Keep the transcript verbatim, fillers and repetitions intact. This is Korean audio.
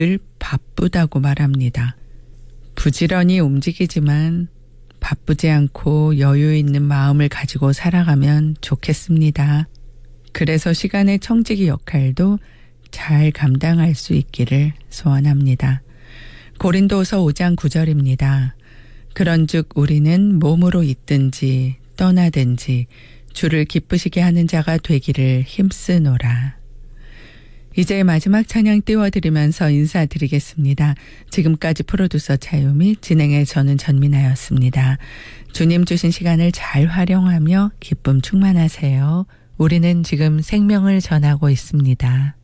늘 바쁘다고 말합니다. 부지런히 움직이지만 바쁘지 않고 여유 있는 마음을 가지고 살아가면 좋겠습니다. 그래서 시간의 청지기 역할도 잘 감당할 수 있기를 소원합니다. 고린도서 오 장 구 절입니다. 그런즉 우리는 몸으로 있든지 떠나든지 주를 기쁘시게 하는 자가 되기를 힘쓰노라. 이제 마지막 찬양 띄워드리면서 인사드리겠습니다. 지금까지 프로듀서 차유미, 진행의 저는 전민아였습니다. 주님 주신 시간을 잘 활용하며 기쁨 충만하세요. 우리는 지금 생명을 전하고 있습니다.